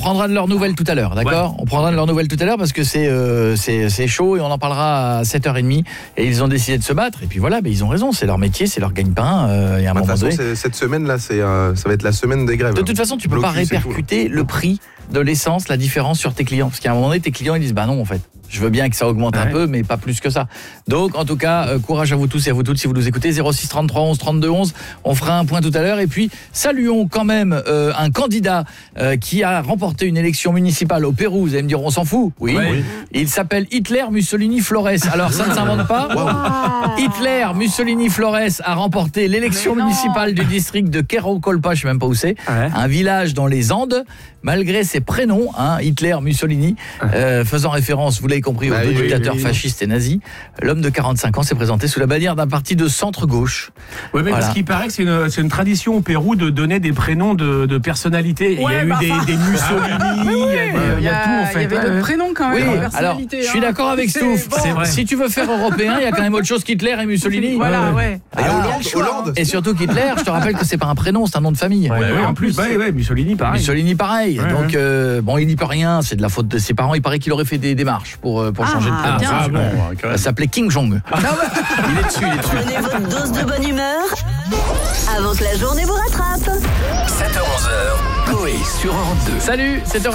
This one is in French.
prendra de leurs nouvelles tout à l'heure, d'accord ? On prendra de leurs nouvelles tout à l'heure parce que c'est chaud et on en parlera à 7h30 et ils ont décidé de se battre et puis voilà, ils ont raison, c'est leur métier, c'est leur gagne-pain et à un moment donné. Cette semaine là, ça va être la semaine des grèves. De toute façon, tu peux pas répercuter le prix de l'essence, la différence sur tes clients parce qu'à un moment donné tes clients ils disent non en fait. Je veux bien que ça augmente un peu, mais pas plus que ça. Donc, en tout cas, courage à vous tous et à vous toutes si vous nous écoutez. 06 33 11 32 11. On fera un point tout à l'heure. Et puis, saluons quand même un candidat qui a remporté une élection municipale au Pérou. Vous allez me dire, on s'en fout. Oui. Il s'appelle Hitler Mussolini Flores. Alors, ça ne s'invente pas. Hitler Mussolini Flores a remporté l'élection municipale du district de Quero-Colpa, je ne sais même pas où c'est. Un village dans les Andes. Malgré ses prénoms, Hitler Mussolini, faisant référence, vous l'avez compris, aux deux dictateurs fascistes et nazis, l'homme de 45 ans s'est présenté sous la bannière d'un parti de centre-gauche. Oui, mais parce qu'il paraît que c'est une tradition au Pérou de donner des prénoms de personnalités. Il y a eu des Mussolini, il y a tout en fait. Il y avait d'autres prénoms quand même. Alors, je suis d'accord avec Stouff. Si tu veux faire européen, il y a quand même autre chose qu'Hitler et Mussolini. Voilà, Hollande. Et surtout qu'Hitler, je te rappelle que c'est pas un prénom, c'est un nom de famille. En plus, Mussolini pareil. Mussolini pareil. Donc il n'y peut rien, c'est de la faute de ses parents. Il paraît qu'il aurait fait des démarches pour changer de prénom. Ça s'appelait King Jong. Il est dessus. Prenez votre dose de bonne humeur avant que la journée vous rattrape. 7h-11h, Coé sur Europe 2. Salut, 7h